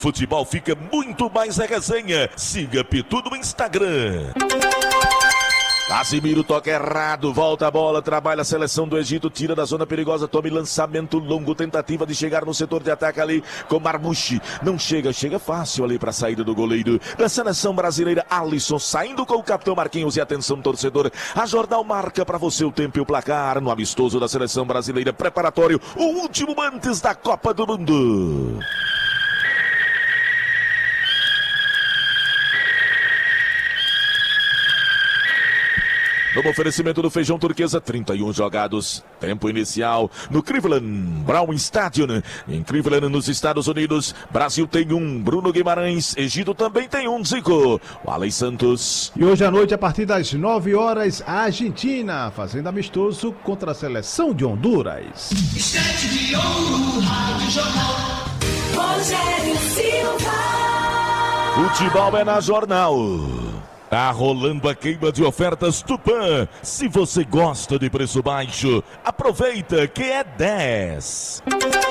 Futebol fica muito mais a resenha. Siga Pitu no Instagram. Casimiro toca errado, volta a bola, trabalha a seleção do Egito, tira da zona perigosa, tome lançamento longo, tentativa de chegar no setor de ataque ali com Marmouchi. Não chega fácil ali para a saída do goleiro da seleção brasileira, Alisson, saindo com o capitão Marquinhos. E atenção, torcedor, a Jornal marca para você o tempo e o placar no amistoso da seleção brasileira, preparatório, o último antes da Copa do Mundo. No oferecimento do Feijão Turquesa, 31 jogados, tempo inicial no Cleveland Brown Stadium, em Cleveland, nos Estados Unidos. Brasil tem um, Bruno Guimarães, Egito também tem um, Zico, o Alex Santos. E hoje à noite, a partir das 9 horas, a Argentina, fazendo amistoso contra a seleção de Honduras. Estante de ouro, Rádio Jornal, Rogério Silva. Futebol é na Jornal. Tá rolando a queima de ofertas Tupã. Se você gosta de preço baixo, aproveita que é 10.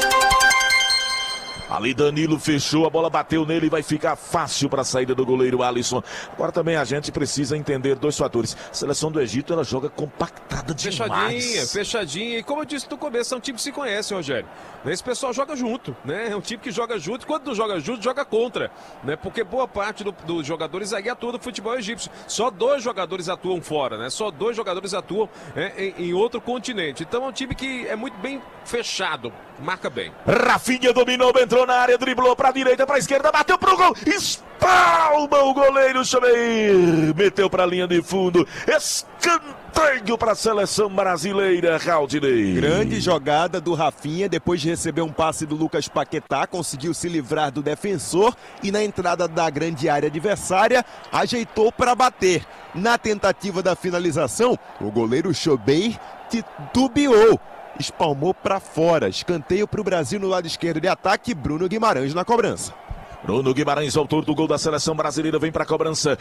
Ali Danilo fechou, a bola bateu nele e vai ficar fácil para a saída do goleiro Alisson. Agora também a gente precisa entender dois fatores. A seleção do Egito, ela joga compactada demais. Fechadinha. E como eu disse no começo, é um time que se conhece, Rogério. Esse pessoal joga junto, né? É um time que joga junto. Quando não joga junto, joga contra, né? Porque boa parte dos jogadores aí atua no futebol egípcio. Só 2 jogadores atuam fora, né? Só 2 jogadores atuam em outro continente. Então é um time que é muito bem fechado. Marca bem. Rafinha dominou, entrou na área, driblou pra direita, pra esquerda, bateu pro gol, espalma o goleiro Chameir, meteu pra linha de fundo, escanteio pra seleção brasileira, Raudinei. Grande jogada do Rafinha, depois de receber um passe do Lucas Paquetá, conseguiu se livrar do defensor e na entrada da grande área adversária, ajeitou para bater. Na tentativa da finalização, o goleiro Chameir titubeou. Espalmou para fora, escanteio para o Brasil no lado esquerdo de ataque, Bruno Guimarães na cobrança. Bruno Guimarães, autor do gol da seleção brasileira, vem para a cobrança,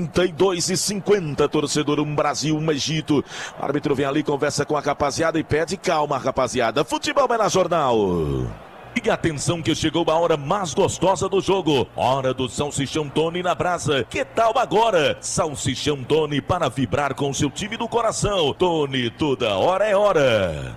32:50, torcedor, um Brasil, um Egito. O árbitro vem ali, conversa com a rapaziada e pede calma, rapaziada. Futebol é na Jornal. E atenção que chegou a hora mais gostosa do jogo. Hora do Salsichão Tony na brasa. Que tal agora? Salsichão Tony para vibrar com seu time do coração. Tony, toda hora é hora.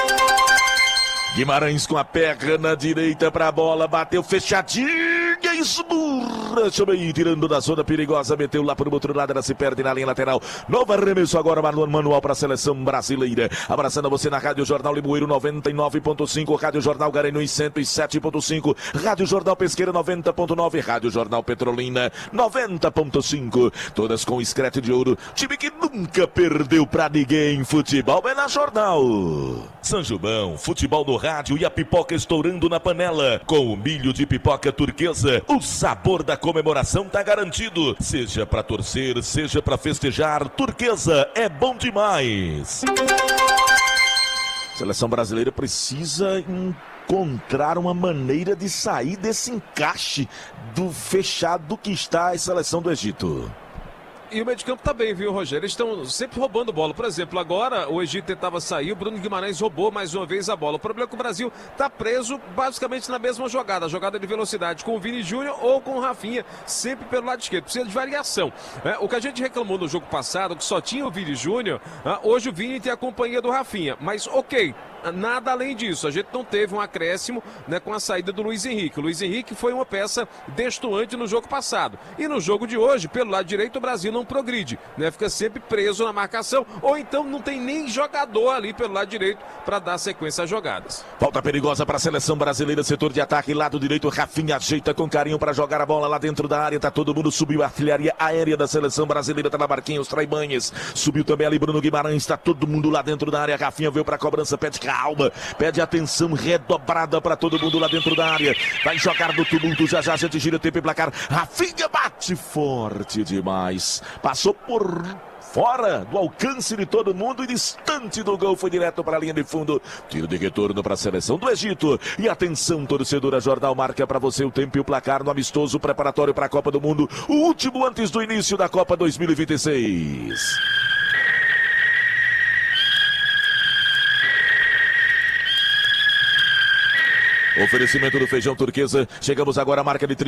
Guimarães com a perna direita para a bola, bateu fechadinha, esmurra, Chameir, tirando da zona perigosa, meteu lá para o outro lado, ela se perde na linha lateral. Novo arremesso agora, manual para a seleção brasileira. Abraçando você na Rádio Jornal Limoeiro 99.5, Rádio Jornal Garanhuns 107.5, Rádio Jornal Pesqueira 90.9, Rádio Jornal Petrolina 90.5, todas com escrete de ouro, time que nunca perdeu pra ninguém. Futebol é na Jornal. São João, futebol no rádio e a pipoca estourando na panela. Com o milho de pipoca turquesa, o sabor da comemoração tá garantido. Seja pra torcer, seja pra festejar, turquesa é bom demais. Seleção brasileira precisa encontrar uma maneira de sair desse encaixe do fechado que está a seleção do Egito. E o meio de campo tá bem, viu, Rogério? Eles estão sempre roubando bola. Por exemplo, agora o Egito tentava sair, o Bruno Guimarães roubou mais uma vez a bola. O problema é que o Brasil tá preso basicamente na mesma jogada. A jogada de velocidade com o Vini Júnior ou com o Rafinha, sempre pelo lado esquerdo. Precisa de variação. O que a gente reclamou no jogo passado, que só tinha o Vini Júnior, hoje o Vini tem a companhia do Rafinha. Mas ok, nada além disso. A gente não teve um acréscimo, né, com a saída do Luiz Henrique. O Luiz Henrique foi uma peça destoante no jogo passado. E no jogo de hoje, pelo lado direito, o Brasil não progride, né? Fica sempre preso na marcação, ou então não tem nem jogador ali pelo lado direito para dar sequência às jogadas. Falta perigosa para a seleção brasileira, setor de ataque, lado direito, Rafinha ajeita com carinho para jogar a bola lá dentro da área, tá todo mundo, subiu a artilharia aérea da seleção brasileira, tá na Marquinhos, Traibanhas, subiu também ali Bruno Guimarães, tá todo mundo lá dentro da área, Rafinha veio para a cobrança, pede calma, pede atenção redobrada para todo mundo lá dentro da área, vai jogar no tumulto, já a gente gira tempo e placar, Rafinha bate forte demais, passou por fora do alcance de todo mundo e distante do gol, foi direto para a linha de fundo. Tiro de retorno para a seleção do Egito. E atenção, torcedora, Jornal marca para você o tempo e o placar no amistoso preparatório para a Copa do Mundo, o último antes do início da Copa 2026. Oferecimento do Feijão Turquesa. Chegamos agora à marca de